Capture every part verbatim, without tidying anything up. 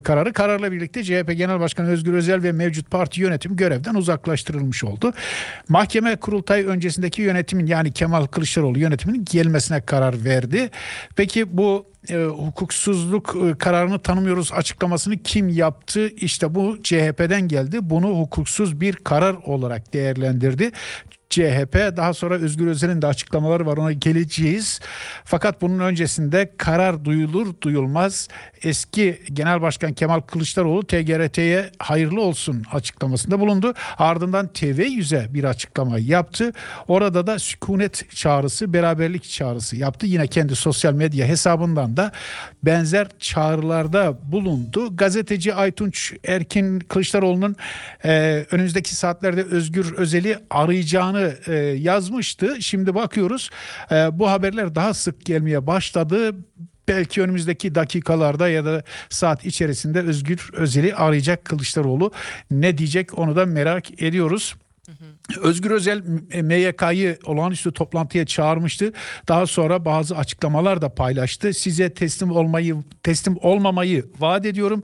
kararı. Kararla birlikte C H P Genel Başkanı Özgür Özel ve mevcut parti yönetimi görevden uzaklaştırılmış oldu. Mahkeme kurultay öncesindeki yönetimin, yani Kemal Kılıçdaroğlu yönetiminin gelmesine karar verdi. Peki bu e, hukuksuzluk e, kararını tanımıyoruz açıklamasını kim yaptı? İşte bu C H P'den geldi. Bunu hukuksuz bir karar olarak değerlendirdi C H P. Daha sonra Özgür Özel'in de açıklamaları var, ona geleceğiz. Fakat bunun öncesinde karar duyulur duyulmaz eski Genel Başkan Kemal Kılıçdaroğlu T G R T'ye hayırlı olsun açıklamasında bulundu. Ardından T V yüze bir açıklama yaptı. Orada da sükunet çağrısı, beraberlik çağrısı yaptı. Yine kendi sosyal medya hesabından da benzer çağrılarda bulundu. Gazeteci Aytunç Erkin, Kılıçdaroğlu'nun e, önümüzdeki saatlerde Özgür Özel'i arayacağını e, yazmıştı. Şimdi bakıyoruz e, bu haberler daha sık gelmeye başladı. Belki önümüzdeki dakikalarda ya da saat içerisinde Özgür Özel'i arayacak Kılıçdaroğlu. Ne diyecek onu da merak ediyoruz. Hı hı. Özgür Özel M Y K'yı olağanüstü toplantıya çağırmıştı. Daha sonra bazı açıklamalar da paylaştı. Size teslim olmayı, teslim olmamayı vaat ediyorum.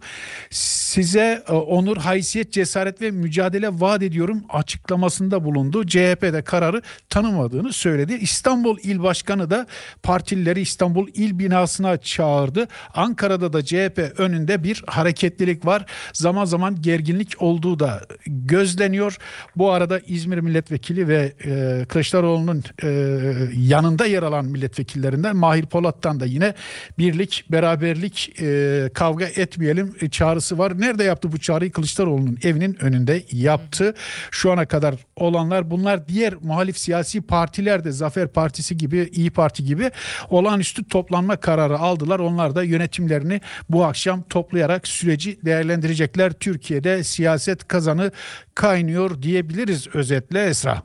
Size onur, haysiyet, cesaret ve mücadele vaat ediyorum açıklamasında bulundu. C H P'de kararı tanımadığını söyledi. İstanbul İl Başkanı da partilileri İstanbul İl binasına çağırdı. Ankara'da da C H P önünde bir hareketlilik var. Zaman zaman gerginlik olduğu da gözleniyor. Bu arada İzmir Milletvekili ve e, Kılıçdaroğlu'nun e, yanında yer alan milletvekillerinden Mahir Polat'tan da yine birlik, beraberlik, e, kavga etmeyelim çağrısı var. Nerede yaptı bu çağrıyı? Kılıçdaroğlu'nun evinin önünde yaptı. Şu ana kadar olanlar bunlar. Diğer muhalif siyasi partiler de Zafer Partisi gibi, İyi Parti gibi olağanüstü toplanma kararı aldılar. Onlar da yönetimlerini bu akşam toplayarak süreci değerlendirecekler. Türkiye'de siyaset kazanı kaynıyor diyebiliriz özetle Esra.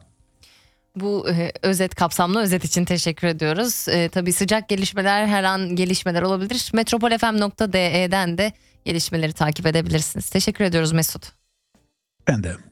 Bu e, özet, kapsamlı özet için teşekkür ediyoruz. E, tabii sıcak gelişmeler, her an gelişmeler olabilir. metropol f m nokta d e'den de gelişmeleri takip edebilirsiniz. Teşekkür ediyoruz Mesut. Ben de.